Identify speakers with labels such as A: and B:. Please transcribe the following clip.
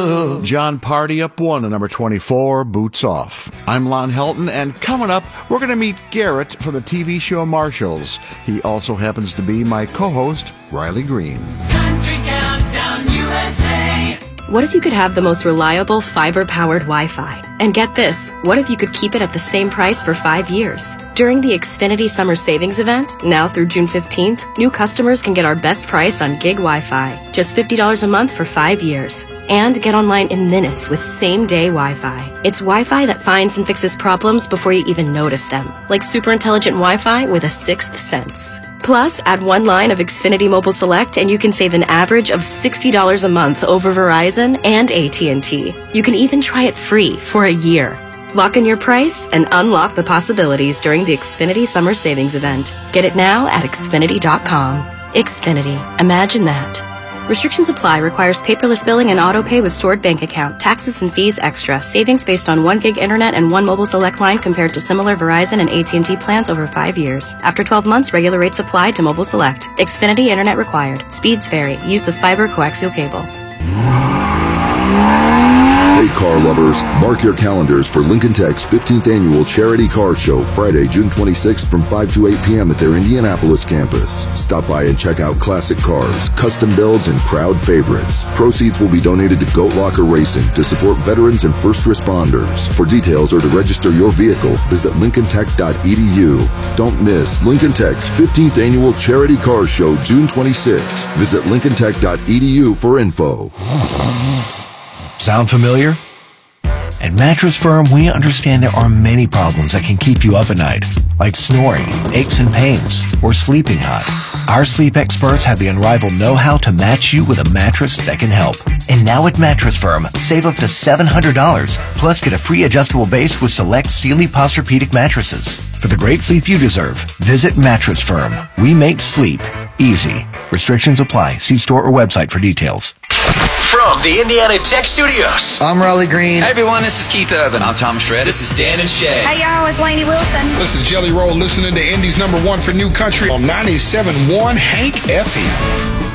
A: John Party up 1 to number 24, Boots Off. I'm Lon Helton, and coming up, we're going to meet Garrett from the TV show Marshalls. He also happens to be my co-host, Riley Green.
B: Country Countdown USA.
C: What if you could have the most reliable fiber-powered Wi-Fi? And get this, what if you could keep it at the same price for 5 years? During the Xfinity Summer Savings Event, now through June 15th, new customers can get our best price on gig Wi-Fi, just $50 a month for 5 years. And get online in minutes with same-day Wi-Fi. It's Wi-Fi that finds and fixes problems before you even notice them, like super intelligent Wi-Fi with a sixth sense. Plus, add one line of Xfinity Mobile Select and you can save an average of $60 a month over Verizon and AT&T. You can even try it free for a year. Lock in your price and unlock the possibilities during the Xfinity Summer Savings Event. Get it now at Xfinity.com. Xfinity. Imagine that. Restrictions apply. Requires paperless billing and auto pay with stored bank account. Taxes and fees extra. Savings based on 1 gig internet and 1 mobile select line compared to similar Verizon and AT&T plans over 5 years. After 12 months, regular rates apply to mobile select. Xfinity internet required. Speeds vary. Use of fiber coaxial cable.
D: Hey car lovers, mark your calendars for Lincoln Tech's 15th annual Charity Car Show, Friday, June 26th from 5 to 8 p.m. at their Indianapolis campus. Stop by and check out classic cars, custom builds, and crowd favorites. Proceeds will be donated to Goat Locker Racing to support veterans and first responders. For details or to register your vehicle, visit lincolntech.edu. Don't miss Lincoln Tech's 15th annual Charity Car Show, June 26th. Visit lincolntech.edu for info.
E: Sound familiar? At Mattress Firm, we understand there are many problems that can keep you up at night, like snoring, aches and pains, or sleeping hot. Our sleep experts have the unrivaled know-how to match you with a mattress that can help. And now at Mattress Firm, save up to $700, plus get a free adjustable base with select Sealy Posturepedic mattresses. For the great sleep you deserve, visit Mattress Firm. We make sleep easy. Restrictions apply. See store or website for details.
F: From the Indiana Tech Studios,
G: I'm Raleigh Green.
F: Hey everyone, this is Keith Urban. I'm Tom Shred. This is Dan and Shay.
H: Hey y'all, it's Lainey Wilson.
I: This is Jelly Roll, listening to Indy's #1 for New Country on 97.1 Hank FM.